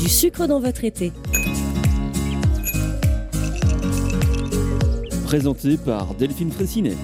Du sucre dans votre été. Présenté par Delphine Fraissinet.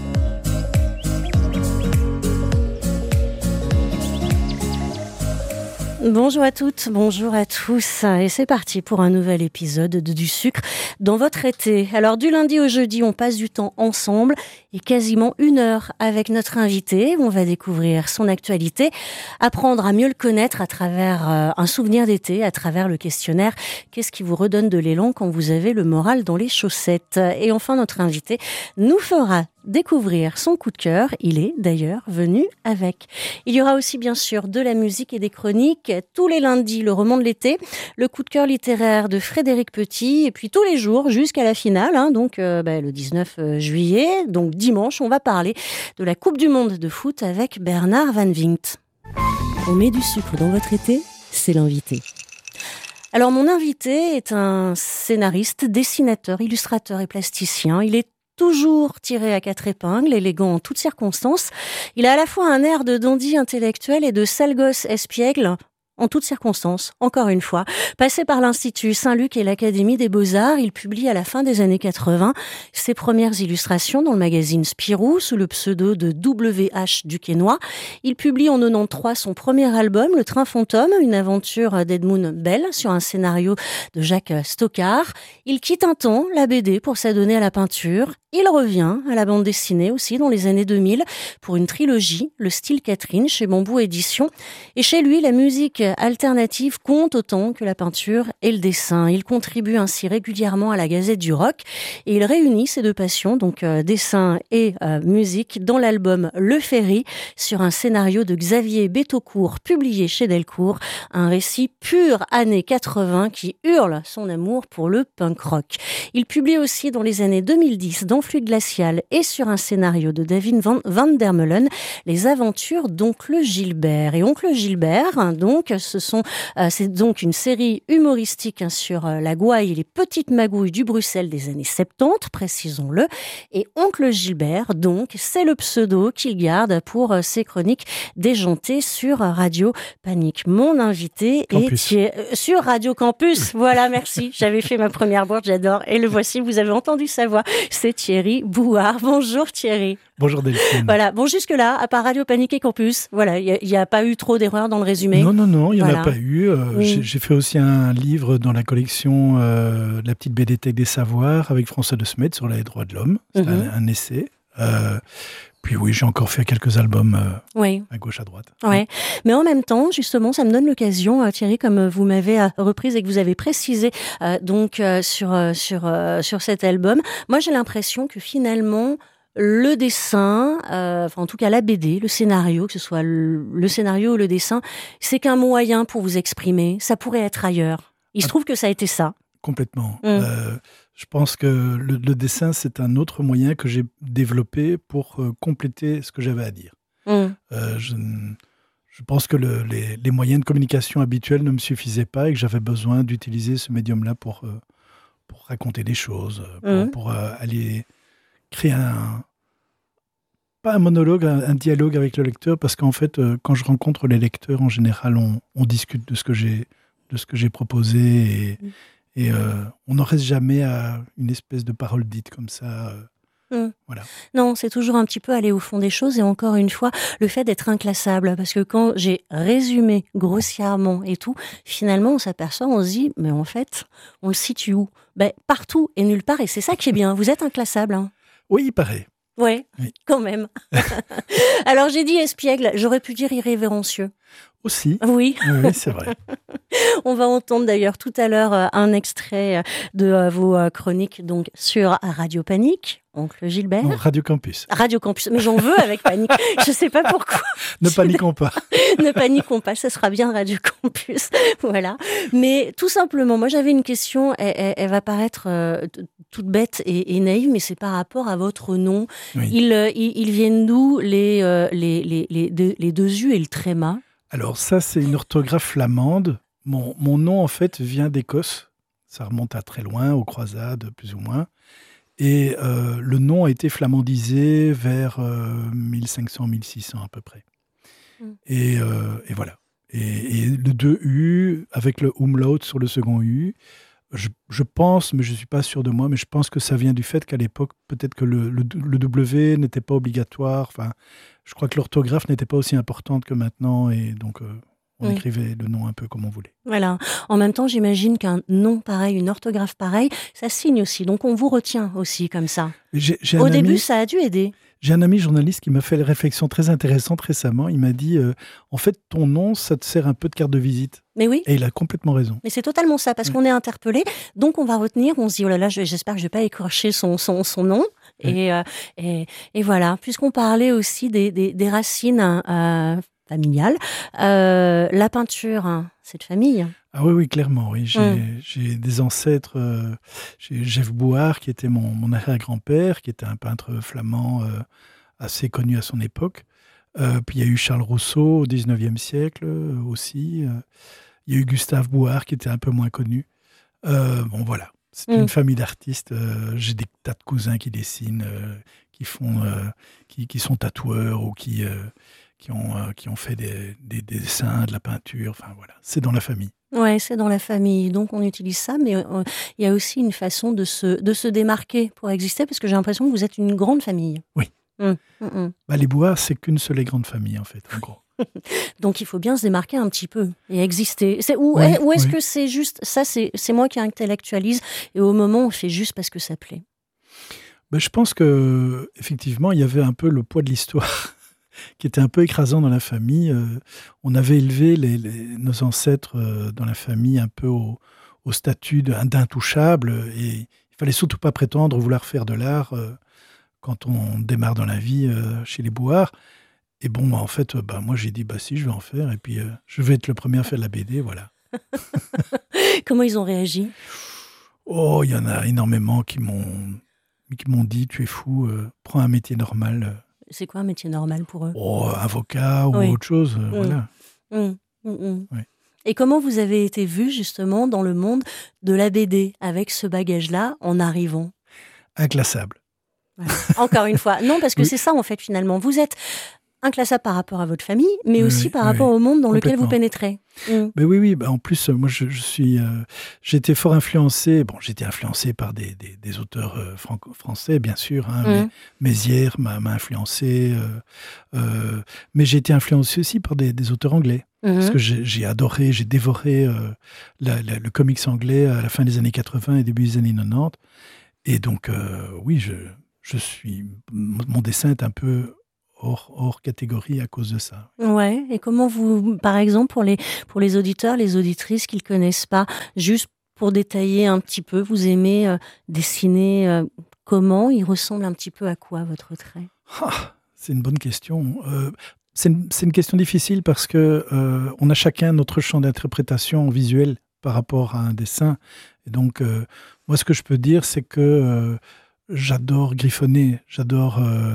Bonjour à toutes, bonjour à tous, et c'est parti pour un nouvel épisode de Du sucre dans votre été. Alors du lundi au jeudi, on passe du temps ensemble et quasiment 1 heure avec notre invité. On va découvrir son actualité, apprendre à mieux le connaître à travers un souvenir d'été, à travers le questionnaire. Qu'est-ce qui vous redonne de l'élan quand vous avez le moral dans les chaussettes? Et enfin, notre invité nous fera découvrir son coup de cœur. Il est d'ailleurs venu avec. Il y aura aussi bien sûr de la musique et des chroniques. Tous les lundis, le roman de l'été, le coup de cœur littéraire de Frédéric Petit, et puis tous les jours jusqu'à la finale, donc le 19 juillet, donc dimanche, on va parler de la Coupe du Monde de foot avec Bernard Van Vingt. On met du sucre dans votre été, c'est l'invité. Alors mon invité est un scénariste, dessinateur, illustrateur et plasticien. Il est toujours tiré à 4 épingles, élégant en toutes circonstances. Il a à la fois un air de dandy intellectuel et de sale gosse espiègle en toutes circonstances, encore une fois. Passé par l'Institut Saint-Luc et l'Académie des Beaux-Arts, il publie à la fin des années 80 ses premières illustrations dans le magazine Spirou sous le pseudo de W.H. Duquesnoy. Il publie en 93 son premier album, Le Train Fantôme, une aventure d'Edmund Bell sur un scénario de Jacques Stockard. Il quitte un temps la BD pour s'adonner à la peinture. Il revient à la bande dessinée aussi dans les années 2000 pour une trilogie, Le Style Catherine, chez Bambou Éditions. Et chez lui, la musique alternative compte autant que la peinture et le dessin. Il contribue ainsi régulièrement à la Gazette du Rock et il réunit ces deux passions, donc dessin et musique, dans l'album Le Ferry, sur un scénario de Xavier Betaucourt, publié chez Delcourt, un récit pur années 80 qui hurle son amour pour le punk rock. Il publie aussi dans les années 2010, dans Flux glacial et sur un scénario de David Van der Meulen, Les aventures d'Oncle Gilbert. Et Oncle Gilbert, donc, c'est donc une série humoristique sur la gouaille et les petites magouilles du Bruxelles des années 70, précisons-le. Et Oncle Gilbert, donc, c'est le pseudo qu'il garde pour ses chroniques déjantées sur Radio Panique. Mon invité est sur Radio Campus. Voilà, merci. J'avais fait ma première boîte, j'adore. Et le voici, vous avez entendu sa voix. C'est Thierry Bouard. Bonjour Thierry. Bonjour Delphine. Voilà, bon jusque-là, à part Radio Panique et Campus, voilà, il n'y a pas eu trop d'erreurs dans le résumé. Non, il n'y en a pas eu. J'ai fait aussi un livre dans la collection La petite BDTech des Savoirs avec François de Smet sur les droits de l'homme. C'est un essai. Puis oui, j'ai encore fait quelques albums à gauche, à droite. Ouais. Mais en même temps, justement, ça me donne l'occasion, Thierry, comme vous m'avez reprise et que vous avez précisé sur cet album, moi j'ai l'impression que finalement, le dessin, en tout cas la BD, le scénario, que ce soit le scénario ou le dessin, c'est qu'un moyen pour vous exprimer. Ça pourrait être ailleurs. Il se trouve que ça a été ça. Complètement. Je pense que le dessin, c'est un autre moyen que j'ai développé pour compléter ce que j'avais à dire. Je pense que les moyens de communication habituels ne me suffisaient pas et que j'avais besoin d'utiliser ce médium-là pour raconter des choses, pour aller créer pas un monologue, un dialogue avec le lecteur, parce qu'en fait, quand je rencontre les lecteurs, en général, on discute de ce que j'ai proposé et on n'en reste jamais à une espèce de parole dite comme ça. Voilà. Non, c'est toujours un petit peu aller au fond des choses et encore une fois, le fait d'être inclassable, parce que quand j'ai résumé grossièrement et tout, finalement on s'aperçoit, on se dit, mais en fait, on le situe où ? Partout et nulle part, et c'est ça qui est bien, vous êtes inclassable. Oui, il paraît. Oui, quand même. Alors j'ai dit espiègle, j'aurais pu dire irrévérencieux. Aussi. Oui, c'est vrai. On va entendre d'ailleurs tout à l'heure un extrait de vos chroniques donc sur Radio Panique, Oncle Gilbert. Non, Radio Campus. Radio Campus, mais j'en veux avec Panique. Je sais pas pourquoi. Ne paniquons pas. Ne paniquons pas, ça sera bien Radio Campus. Voilà. Mais tout simplement, moi j'avais une question, elle va paraître toute bête et naïve, mais c'est par rapport à votre nom. Oui. Ils viennent d'où les deux U et le tréma ? Alors ça, c'est une orthographe flamande. Mon nom, en fait, vient d'Écosse. Ça remonte à très loin, aux croisades, plus ou moins. Et le nom a été flamandisé vers 1500-1600 à peu près. Et voilà. Et le 2U, avec le umlaut sur le second U, je pense, mais je ne suis pas sûr de moi, mais je pense que ça vient du fait qu'à l'époque, peut-être que le W n'était pas obligatoire. Enfin, je crois que l'orthographe n'était pas aussi importante que maintenant, et donc on écrivait le nom un peu comme on voulait. Voilà. En même temps, j'imagine qu'un nom pareil, une orthographe pareille, ça signe aussi. Donc on vous retient aussi comme ça. Au début, ça a dû aider. J'ai un ami journaliste qui m'a fait une réflexion très intéressante récemment. Il m'a dit, en fait, ton nom, ça te sert un peu de carte de visite. Mais oui. Et il a complètement raison. Mais c'est totalement ça, parce qu'on est interpellé. Donc on va retenir, on se dit, oh là là, j'espère que je ne vais pas écorcher son nom. Oui. Et voilà. Puisqu'on parlait aussi des racines familiales, la peinture, hein, c'est de famille. Ah oui, clairement, oui. J'ai des ancêtres. J'ai Jeff Bouhard, qui était mon arrière-grand-père, qui était un peintre flamand assez connu à son époque. Puis il y a eu Charles Rousseau au XIXe siècle aussi. Il y a eu Gustave Bouhard, qui était un peu moins connu. Bon, voilà. C'est une famille d'artistes. J'ai des tas de cousins qui dessinent, qui sont tatoueurs ou qui ont fait des dessins, de la peinture. Enfin, voilà. C'est dans la famille. Ouais, c'est dans la famille, donc on utilise ça, mais il y a aussi une façon de se démarquer pour exister, parce que j'ai l'impression que vous êtes une grande famille. Oui. Les Bouhard, c'est qu'une seule et grande famille, en fait, en gros. Donc il faut bien se démarquer un petit peu et exister. Ou est-ce que c'est juste, ça c'est moi qui intellectualise, et au moment on fait juste parce que ça plaît? Je pense qu'effectivement, il y avait un peu le poids de l'histoire qui était un peu écrasant dans la famille. On avait élevé nos ancêtres dans la famille un peu au statut d'intouchable, et il fallait surtout pas prétendre vouloir faire de l'art quand on démarre dans la vie chez les Bouhard. Et bon, en fait, moi j'ai dit, si, je vais en faire, et puis je vais être le premier à faire de la BD, voilà. Comment ils ont réagi? Oh, il y en a énormément qui m'ont dit, tu es fou, prends un métier normal. C'est quoi un métier normal pour eux? Avocat ou autre chose, voilà. Ouais. Et comment vous avez été vu justement dans le monde de la BD avec ce bagage-là en arrivant? Inclassable. Voilà. Encore une fois. Non, parce que c'est ça en fait finalement. Vous êtes inclassable par rapport à votre famille, mais aussi par rapport au monde dans lequel vous pénétrez. Mais oui. En plus, moi, j'étais fort influencé. Bon, j'étais influencé par des auteurs français, bien sûr. Mézières m'a influencé. Mais j'ai été influencé aussi par des auteurs anglais. Parce que j'ai adoré, j'ai dévoré le comics anglais à la fin des années 80 et début des années 90. Et donc, oui, mon dessin est un peu hors catégorie à cause de ça. Ouais. Et comment vous, par exemple, pour les auditeurs, les auditrices qui ne le connaissent pas, juste pour détailler un petit peu, vous aimez dessiner comment? Il ressemble un petit peu à quoi, votre trait? C'est une bonne question. C'est une question difficile parce que on a chacun notre champ d'interprétation visuelle par rapport à un dessin. Et donc, moi, ce que je peux dire, c'est que j'adore griffonner, j'adore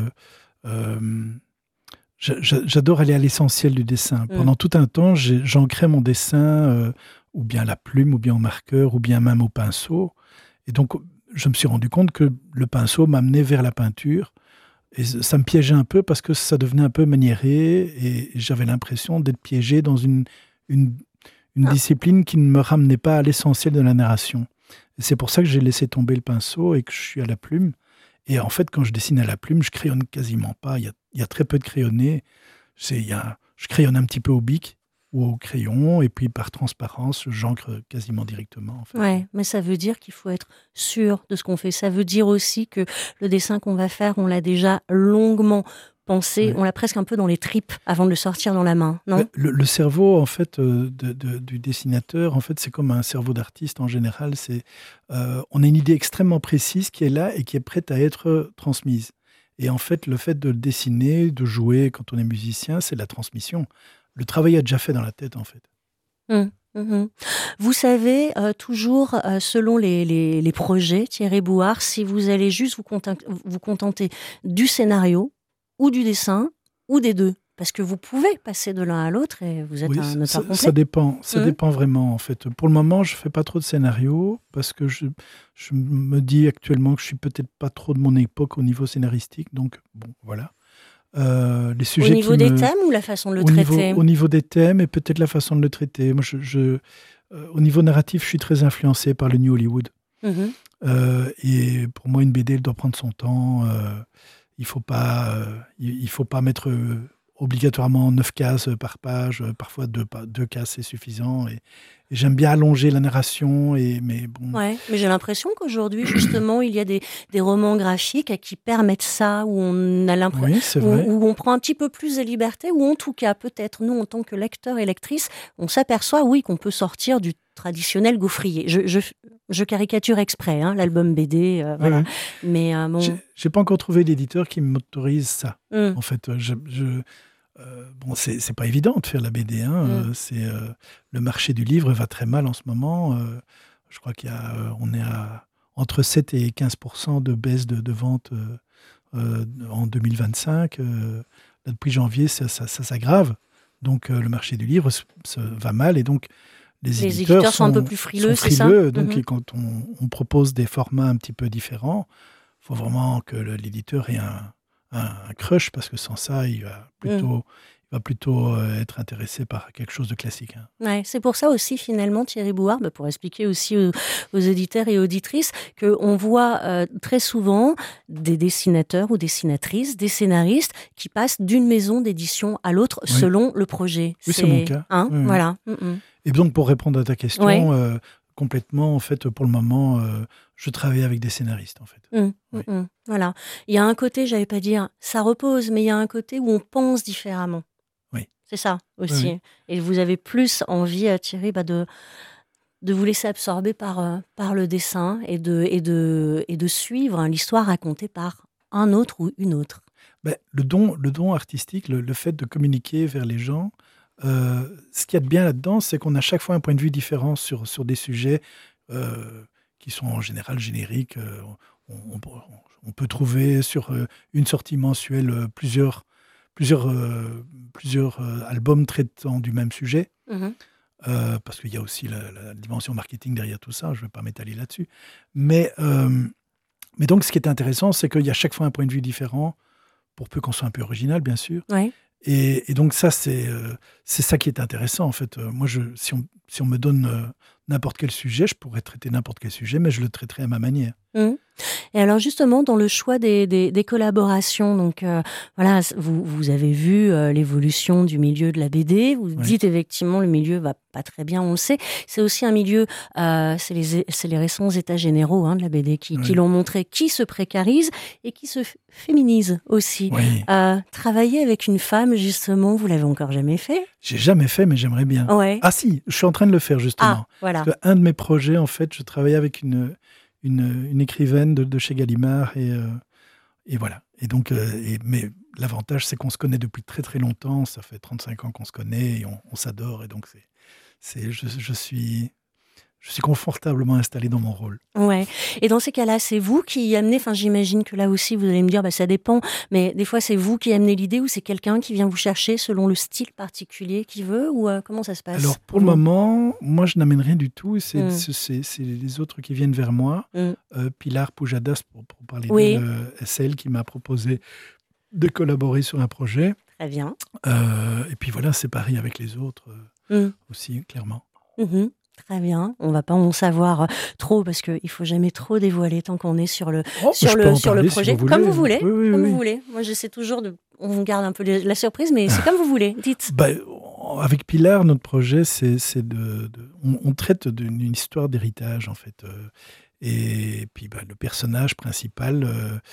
aller à l'essentiel du dessin. Pendant tout un temps, j'ancrais mon dessin ou bien à la plume, ou bien au marqueur, ou bien même au pinceau. Et donc, je me suis rendu compte que le pinceau m'amenait vers la peinture. Et ça me piégeait un peu parce que ça devenait un peu maniéré, et j'avais l'impression d'être piégé dans une discipline qui ne me ramenait pas à l'essentiel de la narration. Et c'est pour ça que j'ai laissé tomber le pinceau et que je suis à la plume. Et en fait, quand je dessine à la plume, je crayonne quasiment pas. Il y a très peu de crayonnés. Je crayonne un petit peu au bic ou au crayon, et puis par transparence, j'encre quasiment directement. En fait. Ouais, mais ça veut dire qu'il faut être sûr de ce qu'on fait. Ça veut dire aussi que le dessin qu'on va faire, on l'a déjà longuement pensé, on l'a presque un peu dans les tripes avant de le sortir dans la main, non? Le cerveau, en fait, du dessinateur, en fait, c'est comme un cerveau d'artiste en général. On a une idée extrêmement précise qui est là et qui est prête à être transmise. Et en fait, le fait de dessiner, de jouer quand on est musicien, c'est la transmission. Le travail est déjà fait dans la tête, en fait. Vous savez, toujours selon les projets, Thierry Bouhard, si vous allez juste vous contenter du scénario ou du dessin ou des deux, parce que vous pouvez passer de l'un à l'autre et vous êtes un auteur complet. Ça dépend vraiment, en fait. Pour le moment, je ne fais pas trop de scénario parce que je me dis actuellement que je ne suis peut-être pas trop de mon époque au niveau scénaristique, donc bon, voilà. Les sujets au niveau des thèmes ou la façon de le traiter? Au niveau des thèmes et peut-être la façon de le traiter. Moi, au niveau narratif, je suis très influencé par le New Hollywood. Et pour moi, une BD, elle doit prendre son temps. Il ne faut pas mettre obligatoirement 9 cases par page. Parfois, 2 cases, c'est suffisant. Et j'aime bien allonger la narration. Mais bon. Ouais, mais j'ai l'impression qu'aujourd'hui, justement, il y a des romans graphiques qui permettent ça, où on a l'impression, où on prend un petit peu plus de liberté, où en tout cas, peut-être, nous, en tant que lecteurs et lectrices, on s'aperçoit, oui, qu'on peut sortir du traditionnel gaufrier. Je caricature exprès, l'album BD, voilà. Mais bon... J'ai pas encore trouvé d'éditeur qui m'autorise ça. En fait, bon, c'est pas évident de faire la BD. Le marché du livre va très mal en ce moment. Je crois on est à entre 7 et 15% de baisse de vente en 2025. Là, depuis janvier, ça s'aggrave. Donc, le marché du livre va mal. Et donc, les éditeurs sont un peu plus frileux, c'est ça? Donc, quand on propose des formats un petit peu différents, il faut vraiment que l'éditeur ait un crush, parce que sans ça, il va plutôt être intéressé par quelque chose de classique. Ouais, c'est pour ça aussi, finalement, Thierry Bouard, pour expliquer aussi aux éditeurs et auditrices, qu'on voit très souvent des dessinateurs ou dessinatrices, des scénaristes qui passent d'une maison d'édition à l'autre selon le projet. Oui, c'est mon cas. Voilà. Et donc, pour répondre à ta question, complètement, en fait, pour le moment, je travaille avec des scénaristes, en fait. Voilà. Il y a un côté, j'allais pas dire, ça repose, mais il y a un côté où on pense différemment. Oui. C'est ça aussi. Oui. Et vous avez plus envie, Thierry, de vous laisser absorber par le dessin et de suivre l'histoire racontée par un autre ou une autre. Le don artistique, le fait de communiquer vers les gens, ce qu'il y a de bien là-dedans, c'est qu'on a chaque fois un point de vue différent sur des sujets qui sont en général génériques. On peut trouver sur une sortie mensuelle plusieurs albums traitant du même sujet, parce qu'il y a aussi la dimension marketing derrière tout ça. Je ne vais pas m'étaler là-dessus. Mais donc, ce qui est intéressant, c'est qu'il y a chaque fois un point de vue différent, pour peu qu'on soit un peu original, bien sûr. Ouais. Et donc ça, c'est ça qui est intéressant, en fait. Moi, si on me donne n'importe quel sujet, je pourrais traiter n'importe quel sujet, mais je le traiterai à ma manière. Et alors justement, dans le choix des collaborations, donc voilà, vous avez vu l'évolution du milieu de la BD. Vous dites effectivement le milieu va pas très bien, on le sait. C'est aussi un milieu, c'est les récents états généraux de la BD qui l'ont montré, qui se précarise et qui se féminise aussi. Travailler avec une femme, justement, vous l'avez encore jamais fait? J'ai jamais fait, mais j'aimerais bien. Ah si, je suis en train de le faire justement. Voilà. Parce qu'un de mes projets, en fait, je travaillais avec une écrivaine de chez Gallimard et voilà. Et donc, mais l'avantage, c'est qu'on se connaît depuis très très longtemps. Ça fait 35 ans qu'on se connaît et on s'adore. Et donc, je suis confortablement installé dans mon rôle. Ouais. Et dans ces cas-là, c'est vous qui amenez, j'imagine que là aussi, vous allez me dire, ça dépend, mais des fois, c'est vous qui amenez l'idée ou c'est quelqu'un qui vient vous chercher selon le style particulier qu'il veut, ou comment ça se passe? Alors, pour le moment, moi, je n'amène rien du tout. C'est les autres qui viennent vers moi. Pilar Pujadas, pour parler d'elle, c'est elle qui m'a proposé de collaborer sur un projet. Très bien. Et puis voilà, c'est pareil avec les autres aussi, clairement. Très bien. On ne va pas en savoir trop parce qu'il ne faut jamais trop dévoiler tant qu'on est sur le projet. Si comme vous voulez. Oui. Vous voulez. Moi, j'essaie toujours on garde un peu la surprise, mais c'est comme vous voulez. Dites. Avec Pilar, notre projet, on traite d'une histoire d'héritage, en fait. Et puis, le personnage principal,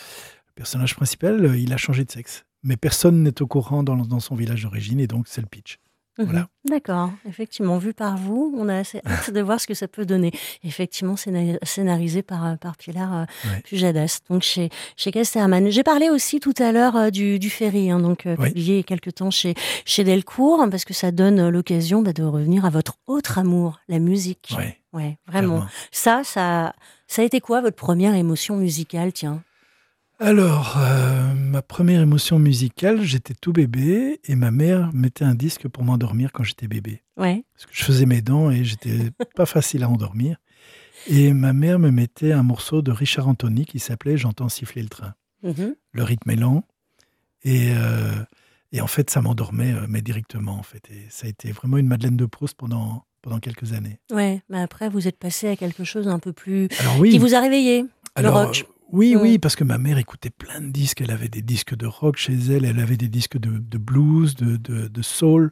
il a changé de sexe. Mais personne n'est au courant dans son village d'origine, et donc c'est le pitch. Voilà. D'accord. Effectivement, vu par vous, on a assez hâte de voir ce que ça peut donner. Effectivement, scénarisé par Pilar Pujadas, donc chez Casterman. J'ai parlé aussi tout à l'heure du Ferry, publié il y a quelque temps chez Delcourt, parce que ça donne l'occasion de revenir à votre autre amour, la musique. Ouais, vraiment. Clairement. Ça a été quoi votre première émotion musicale, tiens? Alors, ma première émotion musicale, j'étais tout bébé et ma mère mettait un disque pour m'endormir quand j'étais bébé. Parce que je faisais mes dents et j'étais pas facile à endormir. Et ma mère me mettait un morceau de Richard Anthony qui s'appelait « J'entends siffler le train ». Le rythme est lent Et en fait, ça m'endormait, mais directement, en fait. Et ça a été vraiment une Madeleine de Proust pendant quelques années. Ouais, mais après, vous êtes passé à quelque chose d'un peu plus... Alors, oui. Qui vous a réveillé, le rock. Oui, parce que ma mère écoutait plein de disques. Elle avait des disques de rock chez elle, elle avait des disques de blues, de soul.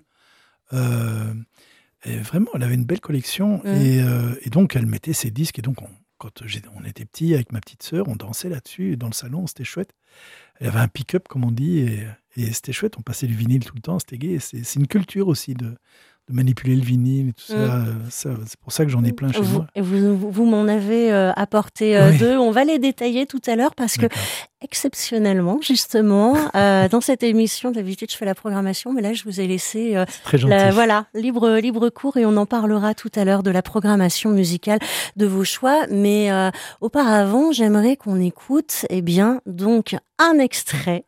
Et vraiment, elle avait une belle collection. Et donc, elle mettait ses disques. Et donc, quand on était petits, avec ma petite sœur, on dansait là-dessus dans le salon, c'était chouette. Elle avait un pick-up, comme on dit, et c'était chouette. On passait du vinyle tout le temps, c'était gai. C'est une culture aussi de manipuler le vinyle et tout ça. C'est pour ça que j'en ai plein chez moi. Et vous m'en avez apporté deux. On va les détailler tout à l'heure parce que, exceptionnellement, justement, dans cette émission, d'habitude, je fais la programmation, mais là, je vous ai laissé très gentil. Libre cours et on en parlera tout à l'heure de la programmation musicale de vos choix. Mais auparavant, j'aimerais qu'on écoute, donc, un extrait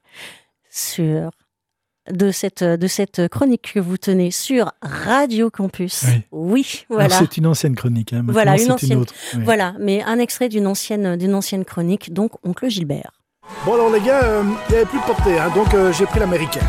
de cette chronique que vous tenez sur Radio Campus. Oui, voilà. Alors, c'est une ancienne chronique. Hein. Voilà, une autre. Oui. Voilà, mais un extrait d'une ancienne chronique, donc Oncle Gilbert. Bon alors les gars, il n'y avait plus de portée, hein, donc j'ai pris l'américain.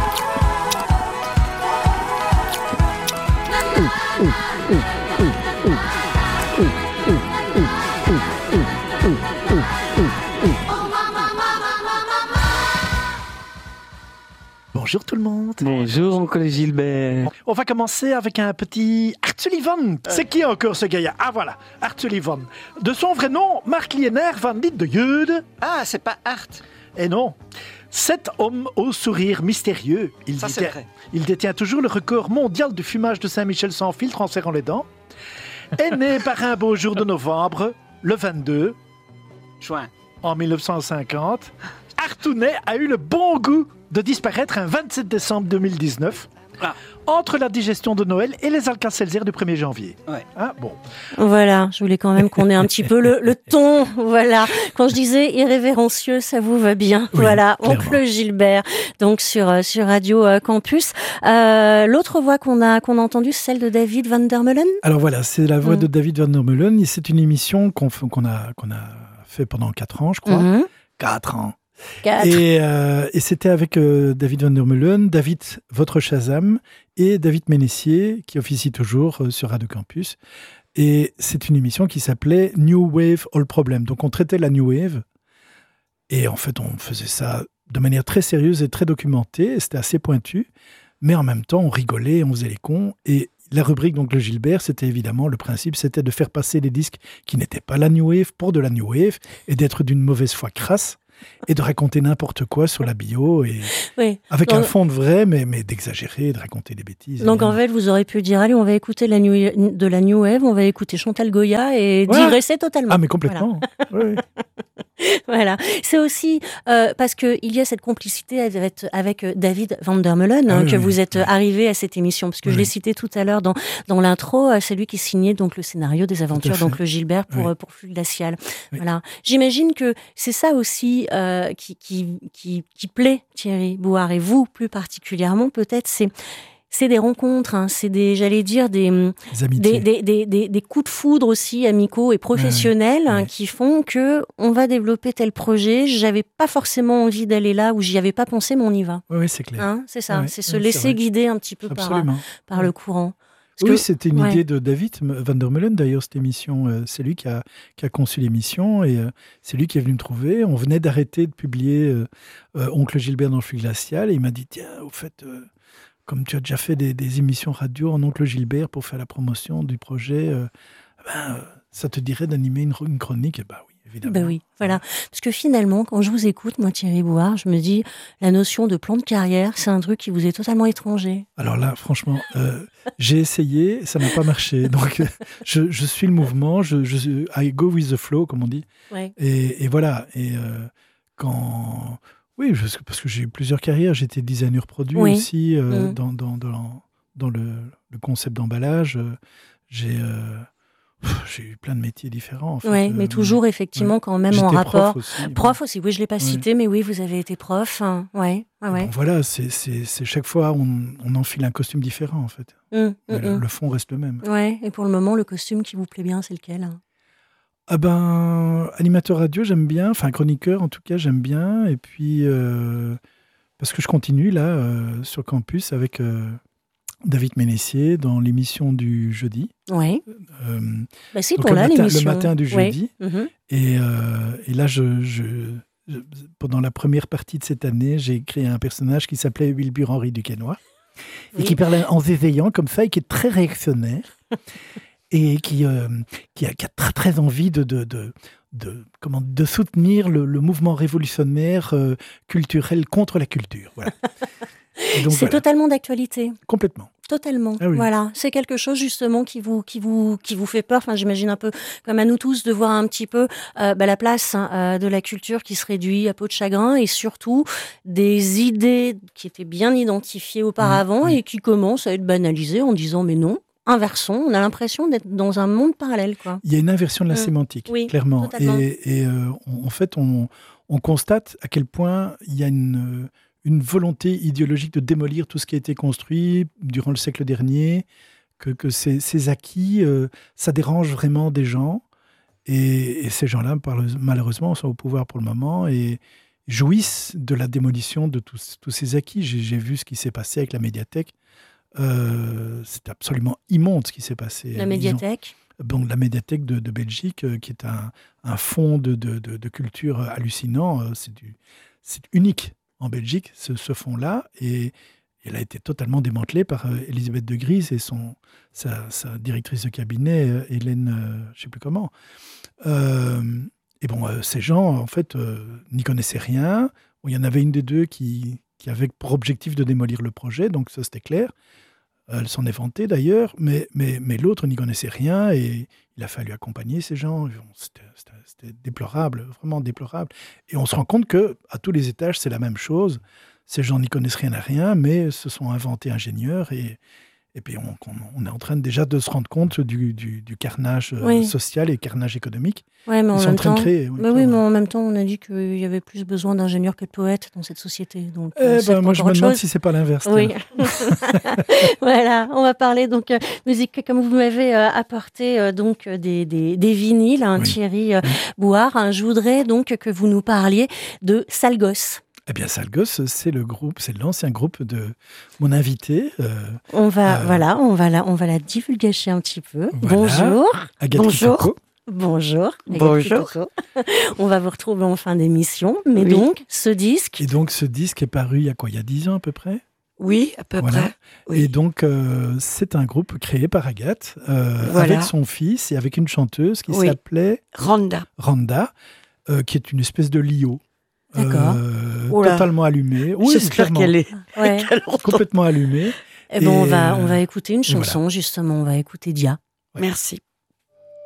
Bonjour tout le monde. Bonjour Oncle Gilbert. On va commencer avec un petit Art Sullivan. C'est qui encore ce gars-là? Ah voilà, Art Sullivan. De son vrai nom, Mark Liener van Liet de Jeude. Ah, c'est pas Art. Et non. Cet homme au sourire mystérieux, il détient toujours le record mondial du fumage de Saint-Michel sans filtre en serrant les dents, est né par un beau jour de novembre, le 22 juin en 1950. Artounet a eu le bon goût de disparaître un 27 décembre 2019 entre la digestion de Noël et les Alka-Seltzer du 1er janvier. Ouais. Hein, bon. Voilà, je voulais quand même qu'on ait un petit peu le ton. Voilà, quand je disais irrévérencieux, ça vous va bien. Oui, voilà, clairement. Oncle Gilbert, donc sur Radio Campus. L'autre voix qu'on a entendue, c'est celle de David Van der Meulen. Alors voilà, c'est la voix de David Van der Meulen. C'est une émission qu'on a fait pendant 4 ans, je crois. 4 ans. Et c'était avec David Van der Meulen, David Votre Shazam et David Ménessier, qui officie toujours sur Radio Campus. Et c'est une émission qui s'appelait New Wave All Problem. Donc on traitait la New Wave et en fait on faisait ça de manière très sérieuse et très documentée. C'était assez pointu, mais en même temps on rigolait, on faisait les cons. Et la rubrique donc le Gilbert, c'était évidemment le principe, c'était de faire passer des disques qui n'étaient pas la New Wave pour de la New Wave et d'être d'une mauvaise foi crasse. Et de raconter n'importe quoi sur la bio, et avec un fond de vrai, mais d'exagérer, de raconter des bêtises. Donc en fait, vous aurez pu dire, allez, on va écouter de la New Wave, on va écouter Chantal Goya et digresser totalement. Ah mais complètement. Voilà. Voilà. C'est aussi parce qu'il y a cette complicité avec David Van der Meulen que vous êtes arrivé à cette émission, parce que je l'ai cité tout à l'heure dans l'intro, c'est lui qui signait donc le scénario des aventures d'Oncle Gilbert pour Flux Glacial. Oui. Voilà. J'imagine que c'est ça aussi qui plaît Thierry Bouard, et vous plus particulièrement peut-être, c'est des rencontres, hein, c'est des coups de foudre aussi amicaux et professionnels qui font que on va développer tel projet. J'avais pas forcément envie d'aller là où j'y avais pas pensé, mais on y va. Oui, c'est clair. Hein, c'est ça, c'est se laisser guider un petit peu par le courant. C'était une idée de David Van der Meulen, d'ailleurs, cette émission. C'est lui qui a conçu l'émission et c'est lui qui est venu me trouver. On venait d'arrêter de publier Oncle Gilbert dans le flux glacial et il m'a dit, tiens, au fait, comme tu as déjà fait des émissions radio en Oncle Gilbert pour faire la promotion du projet, ça te dirait d'animer une chronique? Bah oui. Évidemment. Ben oui, voilà. Parce que finalement, quand je vous écoute, moi, Thierry Bouard, je me dis, la notion de plan de carrière, c'est un truc qui vous est totalement étranger. Alors là, franchement, j'ai essayé, ça n'a pas marché. Donc, je suis le mouvement, I go with the flow, comme on dit. Ouais. Et voilà. Et oui, parce que j'ai eu plusieurs carrières. J'étais designer produit aussi dans le concept d'emballage. J'ai eu plein de métiers différents. En fait. Oui, mais toujours effectivement quand même en rapport. Prof aussi, oui, je ne l'ai pas cité, mais oui, vous avez été prof. Hein. Ouais. Bon, voilà, c'est chaque fois on enfile un costume différent en fait. Le fond reste le même. Ouais, et pour le moment, le costume qui vous plaît bien, c'est lequel? Ah ben, animateur radio, j'aime bien. Enfin, chroniqueur, en tout cas, j'aime bien. Et puis, parce que je continue là sur campus avec David Ménessier dans l'émission du jeudi. Oui. C'est donc pour là l'émission. Le matin du jeudi. Oui. Mm-hmm. Et là, pendant la première partie de cette année, j'ai créé un personnage qui s'appelait Wilbur Henri Duquesnoy et qui parlait en zézayant comme ça et qui est très réactionnaire et qui a très, très envie de soutenir le mouvement révolutionnaire culturel contre la culture. Voilà. Donc, c'est totalement d'actualité. Complètement. Totalement. Ah oui. Voilà, c'est quelque chose justement qui vous fait peur. Enfin, j'imagine un peu comme à nous tous de voir un petit peu la place de la culture qui se réduit à peau de chagrin et surtout des idées qui étaient bien identifiées auparavant et qui commencent à être banalisées en disant mais non. Inversons, on a l'impression d'être dans un monde parallèle, quoi. Il y a une inversion de la sémantique, clairement. Et en fait, on constate à quel point il y a une volonté idéologique de démolir tout ce qui a été construit durant le siècle dernier, que ces acquis, ça dérange vraiment des gens. Et ces gens-là, malheureusement, sont au pouvoir pour le moment et jouissent de la démolition de tous ces acquis. J'ai vu ce qui s'est passé avec la médiathèque. C'est absolument immonde ce qui s'est passé. La médiathèque la médiathèque de Belgique, qui est un fonds de culture hallucinant. C'est unique en Belgique, ce fonds-là. Et elle a été totalement démantelée par Elisabeth de Gries et sa directrice de cabinet, Hélène, je ne sais plus comment. Ces gens, en fait, n'y connaissaient rien. Il y en avait une des deux qui avait pour objectif de démolir le projet, donc ça c'était clair. Elle s'en est vantée d'ailleurs, mais l'autre n'y connaissait rien et il a fallu accompagner ces gens. C'était déplorable, vraiment déplorable. Et on se rend compte qu'à tous les étages, c'est la même chose. Ces gens n'y connaissent rien à rien, mais se sont inventés ingénieurs et puis on est en train déjà de se rendre compte du carnage social et carnage économique. Ouais, mais Ils sont en train de créer. Mais en même temps, on a dit qu'il y avait plus besoin d'ingénieurs que de poètes dans cette société. Donc, moi, je me demande si c'est pas l'inverse. Oui. Voilà, on va parler donc musique comme vous m'avez apporté donc des vinyles, Thierry Bouard. Je voudrais donc que vous nous parliez de Sale Gosse. Eh bien, Sale Gosse, c'est l'ancien groupe de mon invité. On va la divulgacher un petit peu. Voilà. Bonjour. Agathe Bonjour. Kitoko. Bonjour. Bonjour. On va vous retrouver en fin d'émission. Mais donc, ce disque... Et donc, ce disque est paru il y a 10 ans à peu près ? Oui, à peu près. Oui. Et donc, c'est un groupe créé par Agathe, avec son fils et avec une chanteuse qui s'appelait... Randa, qui est une espèce de Lio. D'accord. Totalement allumée. Oui, j'espère qu'elle est complètement allumée. Et on va écouter une chanson, justement. On va écouter Dia. Ouais. Merci.